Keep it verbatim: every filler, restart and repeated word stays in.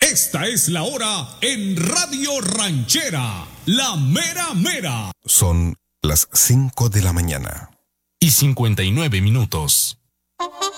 Esta es la hora en Radio Ranchera, la mera mera. Son las cinco de la mañana. Y cincuenta y nueve minutos.